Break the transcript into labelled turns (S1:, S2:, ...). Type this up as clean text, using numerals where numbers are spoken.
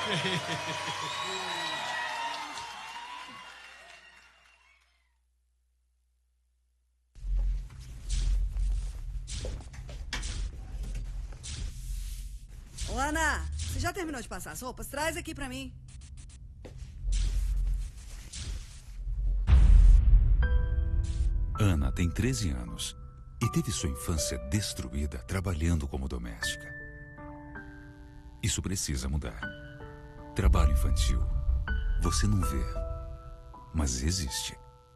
S1: Ô, Ana, você já terminou de passar as roupas? Traz aqui pra mim.
S2: Ana tem 13 anos e teve sua infância destruída trabalhando como doméstica. Isso precisa mudar. Trabalho infantil. Você não vê, mas existe.